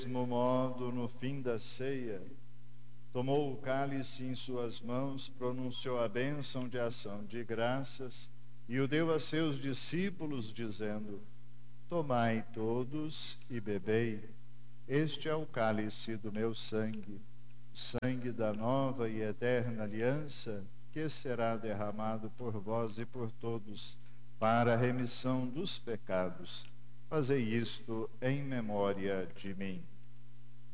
mesmo modo, no fim da ceia, tomou o cálice em suas mãos, pronunciou a bênção de ação de graças e o deu a seus discípulos, dizendo: Tomai todos e bebei. Este é o cálice do meu sangue, o sangue da nova e eterna aliança, que será derramado por vós e por todos, para a remissão dos pecados. Fazei isto em memória de mim.